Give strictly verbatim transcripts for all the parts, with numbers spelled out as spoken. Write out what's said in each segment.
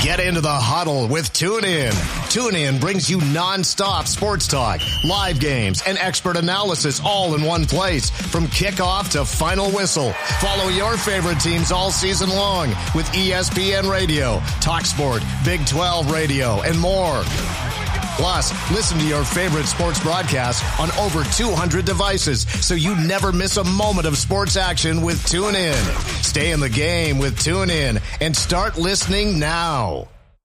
Get into the huddle with TuneIn. TuneIn brings you nonstop sports talk, live games, and expert analysis all in one place. From kickoff to final whistle, follow your favorite teams all season long with E S P N Radio, TalkSport, Big twelve Radio, and more. Plus, listen to your favorite sports broadcasts on over two hundred devices so you never miss a moment of sports action with TuneIn. Stay in the game with TuneIn and start listening now.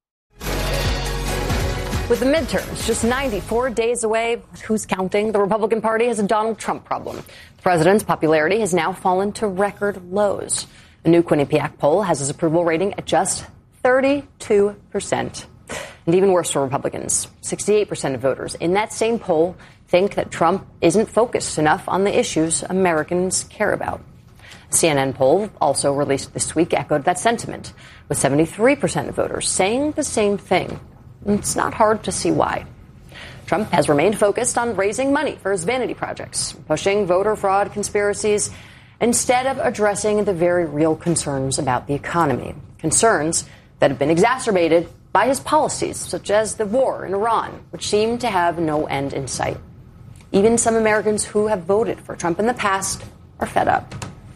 With the midterms just ninety-four days away, who's counting? The Republican Party has a Donald Trump problem. The president's popularity has now fallen to record lows. A new Quinnipiac poll has his approval rating at just thirty-two percent. And even worse for Republicans, sixty-eight percent of voters in that same poll think that Trump isn't focused enough on the issues Americans care about. A C N N poll also released this week echoed that sentiment, with seventy-three percent of voters saying the same thing. And it's not hard to see why. Trump has remained focused on raising money for his vanity projects, pushing voter fraud conspiracies, instead of addressing the very real concerns about the economy, concerns that have been exacerbated by his policies, such as the war in Iran, which seem to have no end in sight. Even some Americans who have voted for Trump in the past are fed up.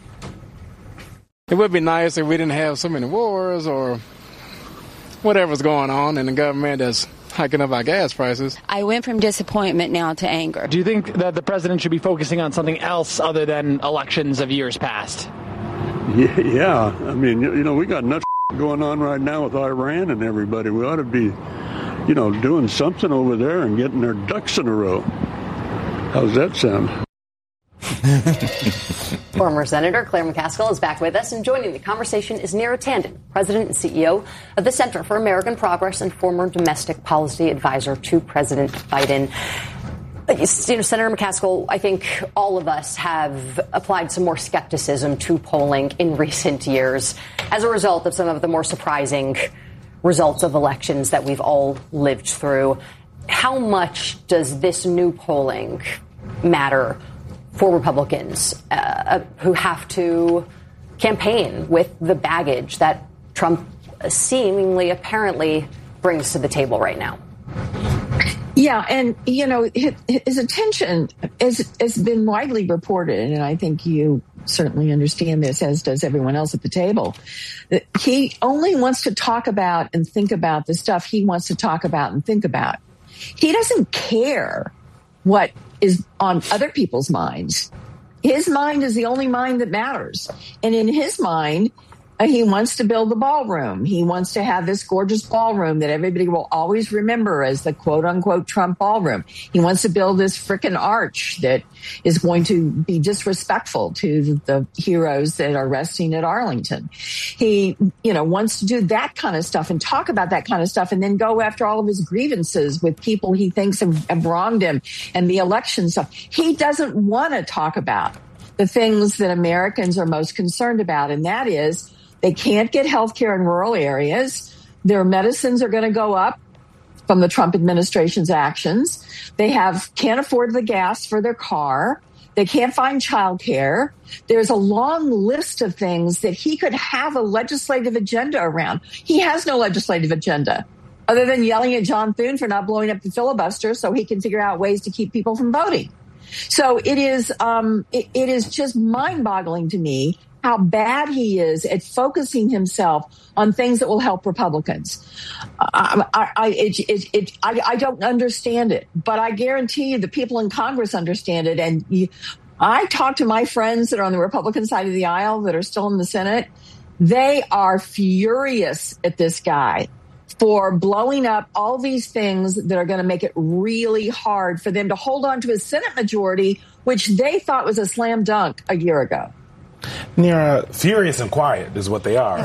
It would be nice if we didn't have so many wars or whatever's going on in the government that's hiking up our gas prices. I went from disappointment now to anger. Do you think that the president should be focusing on something else other than elections of years past? Yeah, yeah. I mean, you know, we got nuts going on right now with Iran and everybody. We ought to be, you know, doing something over there and getting their ducks in a row. How's that sound? Former Senator Claire McCaskill is back with us, and joining the conversation is Neera Tanden, President and C E O of the Center for American Progress and former domestic policy advisor to President Biden. You know, Senator McCaskill, I think all of us have applied some more skepticism to polling in recent years as a result of some of the more surprising results of elections that we've all lived through. How much does this new polling matter for Republicans uh, who have to campaign with the baggage that Trump seemingly, apparently brings to the table right now? Yeah, and, you know, his attention has, has been widely reported, and I think you certainly understand this, as does everyone else at the table. He only wants to talk about and think about the stuff he wants to talk about and think about. He doesn't care what is on other people's minds. His mind is the only mind that matters. And in his mind, uh, he wants to build the ballroom. He wants to have this gorgeous ballroom that everybody will always remember as the quote unquote Trump ballroom. He wants to build this frickin' arch that is going to be disrespectful to the heroes that are resting at Arlington. He, you know, wants to do that kind of stuff and talk about that kind of stuff and then go after all of his grievances with people he thinks have, have wronged him and the election stuff. He doesn't want to talk about the things that Americans are most concerned about, and that is they can't get health care in rural areas. Their medicines are going to go up from the Trump administration's actions. They have can't afford the gas for their car. They can't find childcare. There's a long list of things that he could have a legislative agenda around. He has no legislative agenda other than yelling at John Thune for not blowing up the filibuster so he can figure out ways to keep people from voting. So it is, um, it, it is just mind-boggling to me how bad he is at focusing himself on things that will help Republicans. I, I, I, it, it, it, I, I don't understand it, but I guarantee you the people in Congress understand it. And you, I talk to my friends that are on the Republican side of the aisle that are still in the Senate. They are furious at this guy for blowing up all these things that are going to make it really hard for them to hold on to a Senate majority, which they thought was a slam dunk a year ago. Neera, furious and quiet is what they are.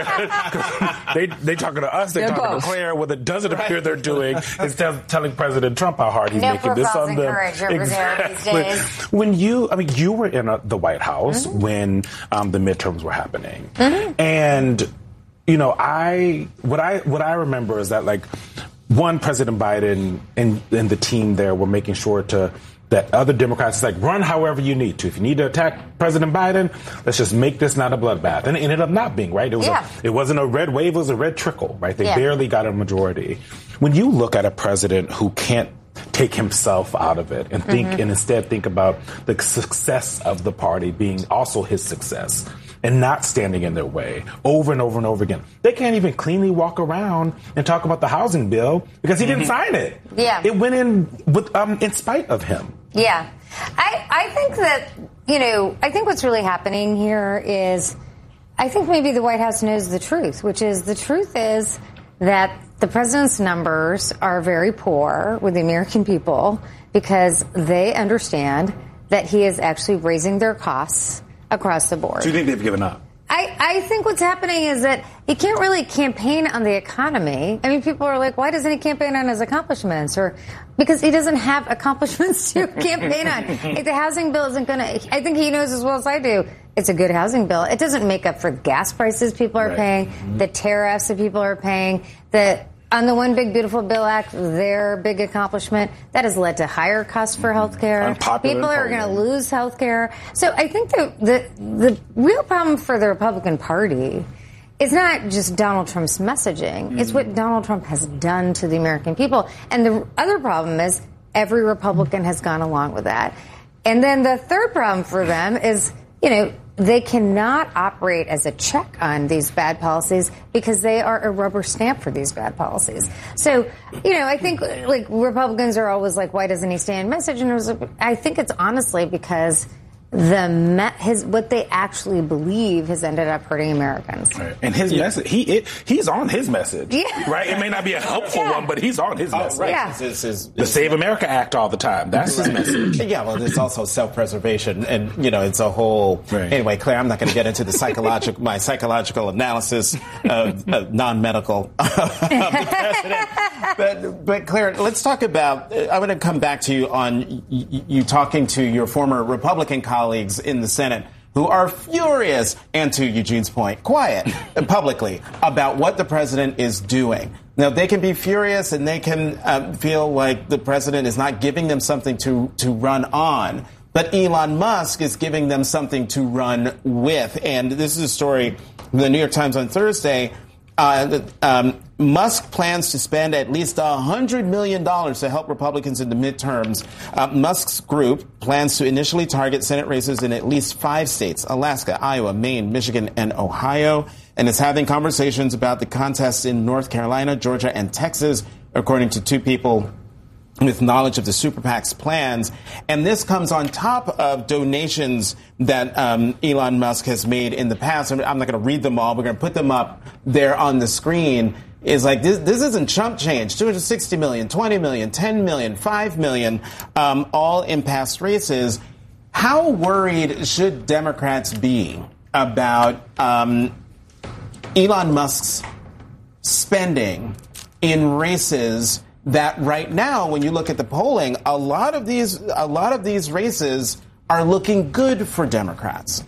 they they talking to us, they they're talking both. to Claire. What it doesn't appear they're doing is tell, telling President Trump how hard he's no making this on them. Exactly. When you, I mean, you were in a, the White House mm-hmm. when um, the midterms were happening, mm-hmm. and you know, I what I what I remember is that like one, President Biden and and the team there were making sure to that other Democrats is like, run however you need to. If you need to attack President Biden, let's just make this not a bloodbath. And it ended up not being, right? It was yeah. a, it wasn't a red wave, it was a red trickle, right? They yeah. barely got a majority. When you look at a president who can't take himself out of it and think mm-hmm. and instead think about the success of the party being also his success and not standing in their way over and over and over again. They can't even cleanly walk around and talk about the housing bill because he mm-hmm. didn't sign it. Yeah. It went in with um, in spite of him. Yeah. I, I think that, you know, I think what's really happening here is I think maybe the White House knows the truth, which is the truth is that the president's numbers are very poor with the American people because they understand that he is actually raising their costs across the board. Do you think they've given up? I, I think what's happening is that he can't really campaign on the economy. I mean, people are like, why doesn't he campaign on his accomplishments? Or because he doesn't have accomplishments to campaign on. Like, the housing bill isn't going to, I think he knows as well as I do, it's a good housing bill. It doesn't make up for gas prices people are right. paying, mm-hmm. the tariffs that people are paying, the on the One Big Beautiful Bill Act, their big accomplishment, that has led to higher costs for health care. People are going to lose health care. So I think the, the the real problem for the Republican Party is not just Donald Trump's messaging. Mm-hmm. It's what Donald Trump has done to the American people. And the other problem is every Republican has gone along with that. And then the third problem for them is, you know, they cannot operate as a check on these bad policies because they are a rubber stamp for these bad policies. So, you know, I think like Republicans are always like, why doesn't he stay in message? And it was, I think it's honestly because the me- his what they actually believe has ended up hurting Americans. Right. And his yeah. message, he it, he's on his message, yeah. right? It may not be a helpful yeah. one, but he's on his oh, message. Right. Yeah. It's, it's, it's, the Save America Act all the time. That's right. his message. Yeah, well, it's also self-preservation, and you know, it's a whole. Right. Anyway, Claire, I'm not going to get into the psychological my psychological analysis of uh, non-medical of the president. But, but Claire, let's talk about. I want to come back to you on you, you talking to your former Republican colleagues in the Senate who are furious, and to Eugene's point, quiet publicly about what the president is doing. Now, they can be furious and they can um, feel like the president is not giving them something to, to run on. But Elon Musk is giving them something to run with. And this is a story from the New York Times on Thursday. Uh, um, Musk plans to spend at least one hundred million dollars to help Republicans in the midterms. Uh, Musk's group plans to initially target Senate races in at least five states, Alaska, Iowa, Maine, Michigan, and Ohio, and is having conversations about the contests in North Carolina, Georgia, and Texas, according to two people with knowledge of the super PAC's plans. And this comes on top of donations that um, Elon Musk has made in the past. I'm not going to read them all. We're going to put them up there on the screen. Is like, this, this isn't chump change. two hundred sixty million, twenty million, ten million, five million, um, all in past races. How worried should Democrats be about um, Elon Musk's spending in races that right now, when you look at the polling, a lot of these a lot of these races are looking good for Democrats?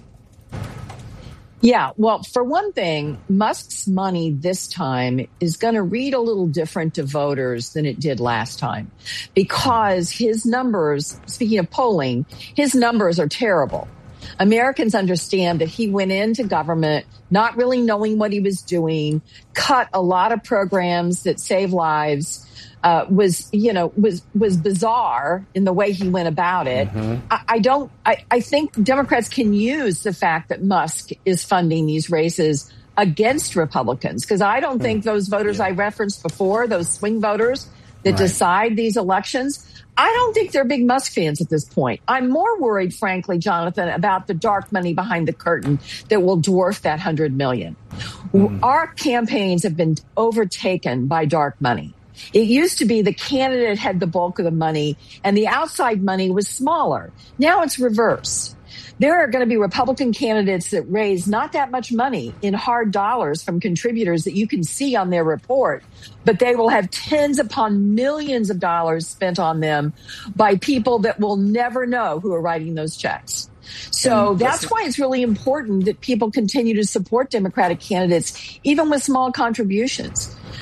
Yeah, well, for one thing, Musk's money this time is going to read a little different to voters than it did last time, because his numbers, speaking of polling, his numbers are terrible. Americans understand that he went into government not really knowing what he was doing, cut a lot of programs that save lives, Uh, was, you know, was, was bizarre in the way he went about it. Mm-hmm. I, I don't, I, I think Democrats can use the fact that Musk is funding these races against Republicans, because I don't mm. think those voters yeah. I referenced before, those swing voters that right. decide these elections, I don't think they're big Musk fans at this point. I'm more worried, frankly, Jonathan, about the dark money behind the curtain that will dwarf that one hundred million. Mm. Our campaigns have been overtaken by dark money. It used to be the candidate had the bulk of the money and the outside money was smaller. Now it's reversed. There are going to be Republican candidates that raise not that much money in hard dollars from contributors that you can see on their report, but they will have tens upon millions of dollars spent on them by people that will never know who are writing those checks. So that's why it's really important that people continue to support Democratic candidates, even with small contributions.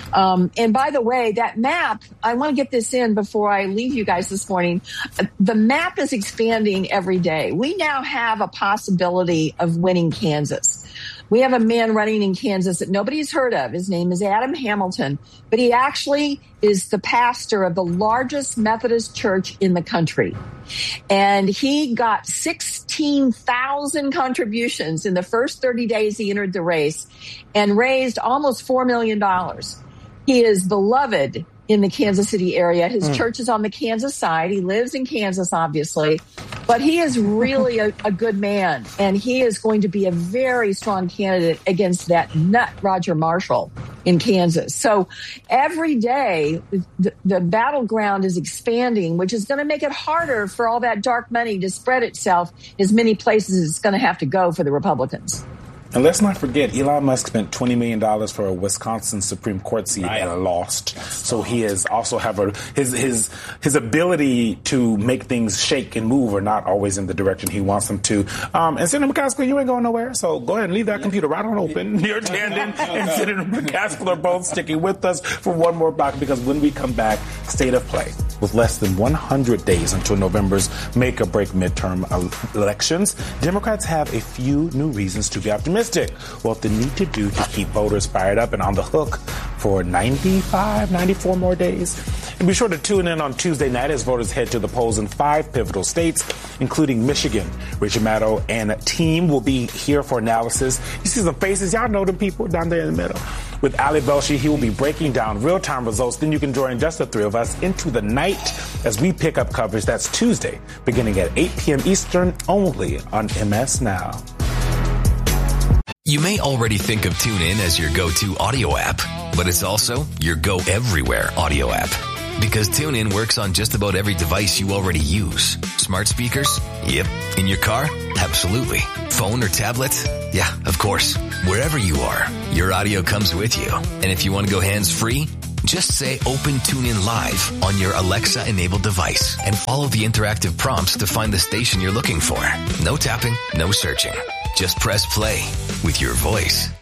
Um, and by the way, that map, I want to get this in before I leave you guys this morning. The map is expanding every day. We now have a possibility of winning Kansas. We have a man running in Kansas that nobody's heard of. His name is Adam Hamilton, but he actually is the pastor of the largest Methodist church in the country. And he got sixteen thousand contributions in the first thirty days he entered the race and raised almost four million dollars. He is beloved in the Kansas City area. His mm. church is on the Kansas side. He lives in Kansas, obviously, but he is really a, a good man, and he is going to be a very strong candidate against that nut Roger Marshall in Kansas. So every day, the, the battleground is expanding, which is going to make it harder for all that dark money to spread itself as many places as it's going to have to go for the Republicans. And let's not forget, Elon Musk spent twenty million dollars for a Wisconsin Supreme Court seat right. and lost. So he is also have a, his, his, his ability to make things shake and move are not always in the direction he wants them to. Um, and Senator McCaskill, you ain't going nowhere. So go ahead and leave that computer right on open. Near Tandon and Senator McCaskill are both sticking with us for one more block, because when we come back, state of play. With less than one hundred days until November's make-or-break midterm elections, Democrats have a few new reasons to be optimistic. What they need to do to keep voters fired up and on the hook for ninety-five, ninety-four more days. And be sure to tune in on Tuesday night as voters head to the polls in five pivotal states, including Michigan. Richard Maddow and team will be here for analysis. You see some faces. Y'all know them people down there in the middle. With Ali Belshi, he will be breaking down real-time results. Then you can join just the three of us into the night as we pick up coverage. That's Tuesday, beginning at eight p.m. Eastern, only on M S Now. You may already think of TuneIn as your go-to audio app, but it's also your go-everywhere audio app. Because TuneIn works on just about every device you already use. Smart speakers? Yep. In your car? Absolutely. Phone or tablet? Yeah, of course. Wherever you are, your audio comes with you. And if you want to go hands-free, just say Open TuneIn Live on your Alexa-enabled device and follow the interactive prompts to find the station you're looking for. No tapping, no searching. Just press play with your voice.